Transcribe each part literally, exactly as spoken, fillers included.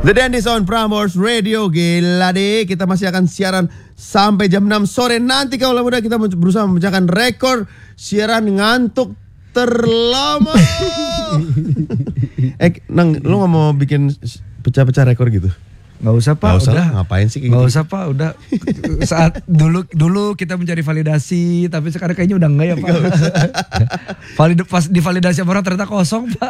The Dandies on Prambors Radio. Gila deh, kita masih akan siaran sampai jam enam sore. Nanti kaulah muda kita berusaha memecahkan rekor siaran ngantuk terlama. eh, Nang, lu gak mau bikin pecah-pecah rekor gitu? Gak usah Pak, gak usah, udah. Ngapain sih kayak Gak gitu? usah Pak, udah. Saat dulu dulu kita mencari validasi, tapi sekarang kayaknya udah enggak ya Pak. Valid, pas divalidasi sama orang ternyata kosong Pak.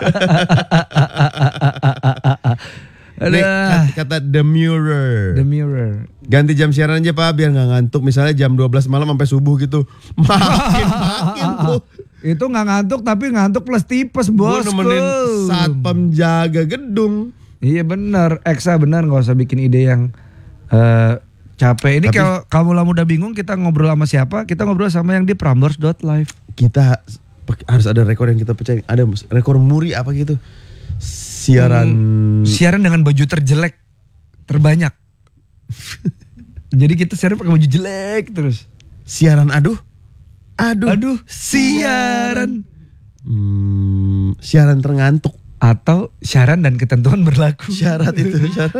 Nih, kata, kata The Mirror. The Mirror. Ganti jam siaran aja Pak biar gak ngantuk. Misalnya jam dua belas malam sampai subuh gitu. Makin-makin tuh. Itu gak ngantuk tapi ngantuk plus tipes bosku. Gue nemenin satpam jaga gedung. Iya benar, Eksa benar, nggak usah bikin ide yang uh, capek. Ini kalau kamu lah muda bingung kita ngobrol sama siapa? Kita ngobrol sama yang di prambors dot live. Kita harus ada rekor yang kita percaya. Ada rekor muri apa gitu. Siaran hmm, siaran dengan baju terjelek terbanyak. Jadi kita siaran pakai baju jelek terus. Siaran aduh. Aduh. Aduh, siaran. Hmm, siaran terngantuk. Atau syarat dan ketentuan berlaku. Syarat itu syarat.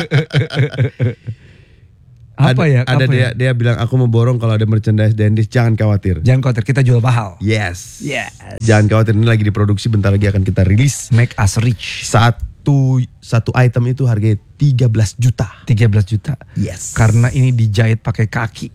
Apa ada, ya? Ada apa dia ya? dia bilang aku mau borong kalau ada merchandise Dandies, jangan khawatir. Jangan khawatir, kita jual mahal. Yes. Yes. Jangan khawatir, ini lagi diproduksi, bentar lagi akan kita rilis. Make us rich. Satu satu item itu harganya tiga belas juta. tiga belas juta. Yes. Karena ini dijahit pakai kaki.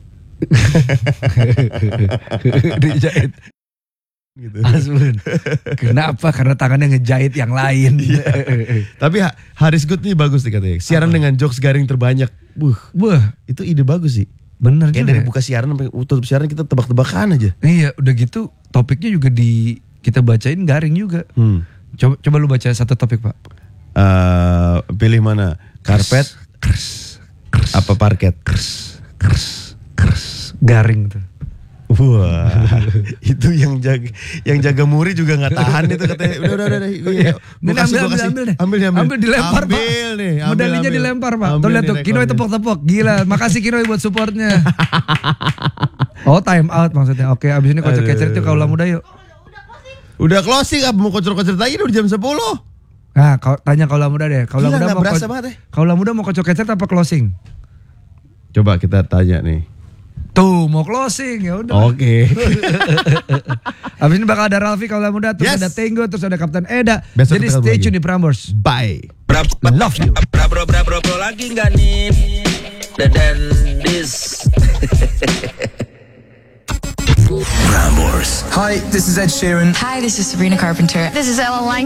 Dijahit. Gitu. Asbun. Kenapa? Karena tangannya ngejahit yang lain. Iya. Tapi Haris Good nih bagus nih katanya. Siaran apa? Dengan jokes garing terbanyak. Buh, buh, itu ide bagus sih. Bener kayak juga. Dari buka siaran sampai tutup siaran kita tebak-tebakan aja. Iya, udah gitu topiknya juga di kita bacain garing juga. Hmm. Coba coba lu baca satu topik, Pak. Uh, pilih mana? Karpet, kers, kers, apa parket? Kers, kers, kers, garing tuh. Wah, itu yang jaga yang jaga muri juga nggak tahan itu katanya. Udah udah udah. Iya. Ambil, ambil, ambil, ambil, deh. ambil, ambil, ambil dilempar ambil, Pak. Nih, ambil, medalinya ambil. dilempar Pak. Ambil Tuh lihat tuh, Kinoy tepok-tepok. Gila, makasih Kinoy buat supportnya. Oh time out maksudnya. Oke, abis ini kocok kecer itu kaulah muda yuk. Udah closing apa mau kocok-kocok lagi udah jam sepuluh. Nah, kau tanya kaulah muda deh. Kaulah muda mau berasa banget. Kaulah muda mau kocok kecer apa closing? Coba kita tanya nih. Tuh mau closing ya udah. Oke. Okay. Abis ini bakal ada Ralfi kaulah muda, terus yes. ada Tenggo, terus ada Kapten Eda. Besok jadi stay tune di Prambors. Bye. Love you. Bra bro bra bro bro lagi nggak nih? The Dandies. Prambors. Hi, this is Ed Sheeran. Hi, this is Sabrina Carpenter. This is Ella Lang.